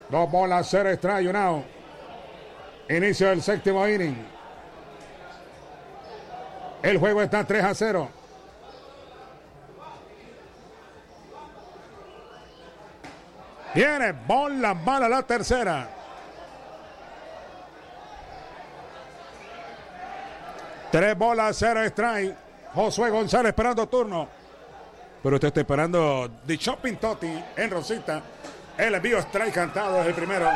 2 bolas, 0 strike, 1 out. Inicio del séptimo inning. El juego está 3-0. Viene bola mala la tercera. 3 bolas, 0 strike. Josué González esperando turno. Pero usted está esperando The Shopping Toti en Rosita. El envío strike cantado es el primero.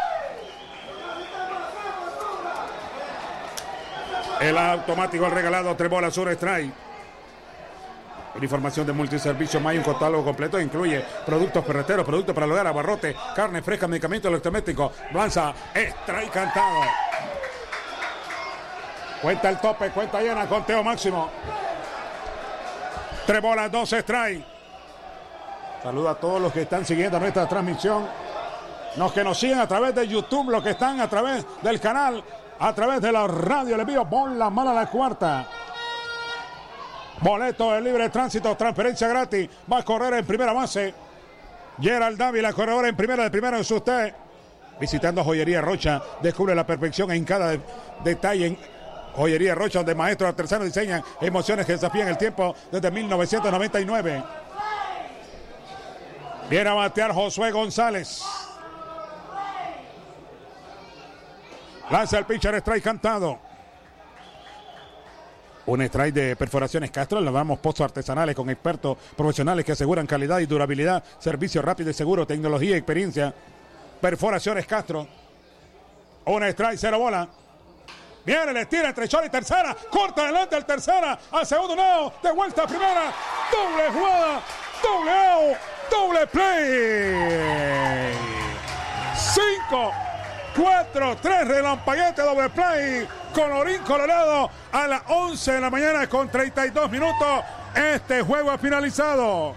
El automático regalado, 3 bolas, 1 strike. En información de Multiservicio May, un catálogo completo incluye productos ferreteros, productos para el hogar, abarrote, carne fresca, medicamentos electrodomésticos. Lanza strike cantado. Cuenta el tope, cuenta llena, conteo máximo. 3 bolas, 2 strike. Saludo a todos los que están siguiendo nuestra transmisión. Los que nos siguen a través de YouTube, los que están a través del canal, a través de la radio. Le envío bola mala a la cuarta. Boleto de libre tránsito, transferencia gratis. Va a correr en primera base Gerald Dávila, corredor en primera, de primero es usted. Visitando Joyería Rocha, descubre la perfección en cada detalle. Joyería Rocha, donde maestros artesanos diseñan emociones que desafían el tiempo desde 1999. Viene a batear Josué González. Lanza el pitcher, strike cantado. Un strike de Perforaciones Castro. Lavamos pozos artesanales con expertos profesionales que aseguran calidad y durabilidad. Servicio rápido y seguro, tecnología y experiencia. Perforaciones Castro. Un strike, 0 bola. Viene, le tira entre short y tercera. Corta adelante el tercera. Al segundo no. De vuelta a primera. Doble jugada. Doble out. Doble play. 5, 4, 3 relampaguete, doble play. Colorín colorado a las 11 de la mañana con 32 minutos. Este juego ha finalizado.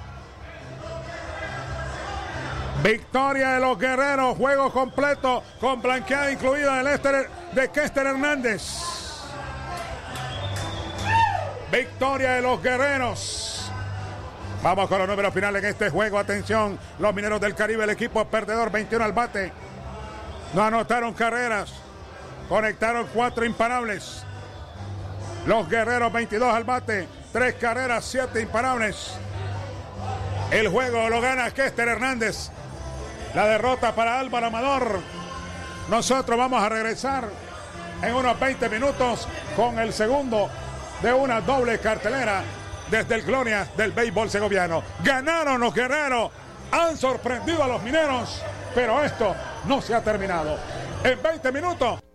Victoria de los Guerreros, juego completo con blanqueada incluida de Kester Hernández. Victoria de los Guerreros. Vamos con los números finales en este juego. Atención, los Mineros del Caribe, el equipo perdedor, 21 al bate. No anotaron carreras. Conectaron 4 imparables. Los Guerreros, 22 al bate. 3 carreras, 7 imparables. El juego lo gana Kester Hernández. La derrota para Álvaro Amador. Nosotros vamos a regresar en unos 20 minutos con el segundo de una doble cartelera desde el Gloria del béisbol segoviano. Ganaron los Guerreros, han sorprendido a los Mineros, pero esto no se ha terminado. En 20 minutos